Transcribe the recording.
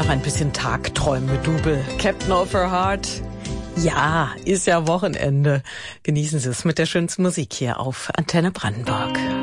noch ein bisschen Tagträumen mit Double. Captain of Her Heart. Ja, ist ja Wochenende. Genießen Sie es mit der schönsten Musik hier auf Antenne Brandenburg.